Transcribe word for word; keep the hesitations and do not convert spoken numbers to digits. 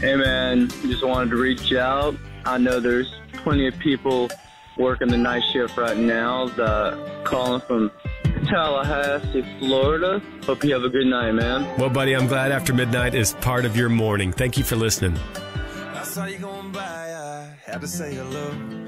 Hey, man, just wanted to reach out. I know there's plenty of people working the night shift right now. The, calling from Tallahassee, Florida. Hope you have a good night, man. Well, buddy, I'm glad After Midnight is part of your morning. Thank you for listening. I saw you going by, I had to say hello.